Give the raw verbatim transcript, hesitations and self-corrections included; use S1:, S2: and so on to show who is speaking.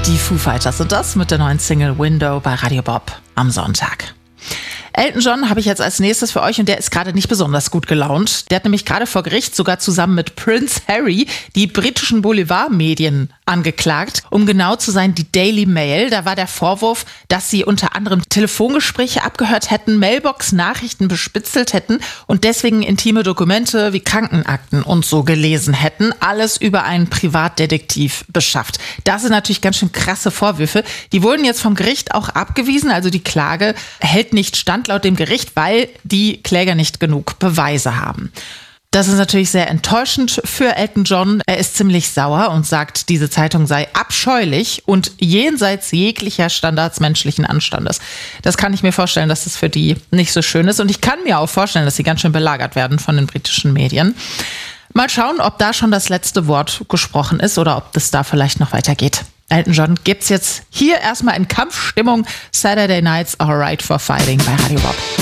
S1: Die Foo Fighters sind das mit der neuen Single Window bei Radio Bob am Sonntag. Elton John habe ich jetzt als nächstes für euch und der ist gerade nicht besonders gut gelaunt. Der hat nämlich gerade vor Gericht sogar zusammen mit Prince Harry die britischen Boulevardmedien angeklagt. Um genau zu sein, die Daily Mail. Da war der Vorwurf, dass sie unter anderem Telefongespräche abgehört hätten, Mailbox-Nachrichten bespitzelt hätten und deswegen intime Dokumente wie Krankenakten und so gelesen hätten. Alles über einen Privatdetektiv beschafft. Das sind natürlich ganz schön krasse Vorwürfe. Die wurden jetzt vom Gericht auch abgewiesen. Also die Klage hält nicht stand laut dem Gericht, weil die Kläger nicht genug Beweise haben. Das ist natürlich sehr enttäuschend für Elton John. Er ist ziemlich sauer und sagt, diese Zeitung sei abscheulich und jenseits jeglicher Standards menschlichen Anstandes. Das kann ich mir vorstellen, dass das für die nicht so schön ist. Und ich kann mir auch vorstellen, dass sie ganz schön belagert werden von den britischen Medien. Mal schauen, ob da schon das letzte Wort gesprochen ist oder ob das da vielleicht noch weitergeht. Elton John gibt's jetzt hier erstmal in Kampfstimmung. Saturday Nights Alright for Fighting bei Radio Bob.